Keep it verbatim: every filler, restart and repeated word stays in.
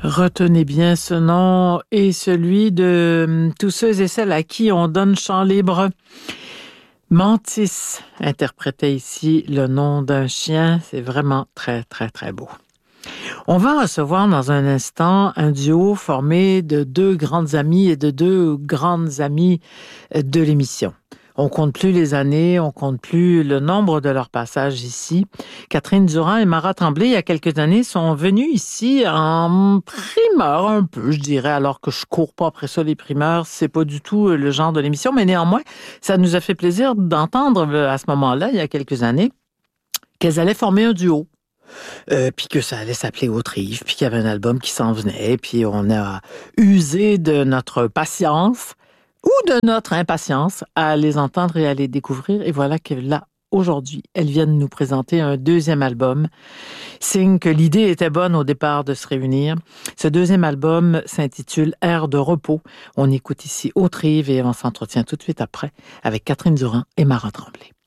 Retenez bien ce nom et celui de hum, tous ceux et celles à qui on donne champ libre. Mantis interprétait ici le nom d'un chien. C'est vraiment très, très, très beau. On va recevoir dans un instant un duo formé de deux grandes amies et de deux grandes amies de l'émission. On compte plus les années, on compte plus le nombre de leurs passages ici. Catherine Durand et Mara Tremblay, il y a quelques années, sont venues ici en primeur un peu, je dirais, alors que je cours pas après ça les primeurs, c'est pas du tout le genre de l'émission, mais néanmoins, ça nous a fait plaisir d'entendre à ce moment-là, il y a quelques années, qu'elles allaient former un duo. Euh, puis que ça allait s'appeler Autrive, puis qu'il y avait un album qui s'en venait, puis on a usé de notre patience ou de notre impatience à les entendre et à les découvrir. Et voilà que là, aujourd'hui, elles viennent nous présenter un deuxième album. Signe que l'idée était bonne au départ de se réunir. Ce deuxième album s'intitule Air de repos. On écoute ici Autrive et on s'entretient tout de suite après avec Catherine Durand et Mara Tremblay.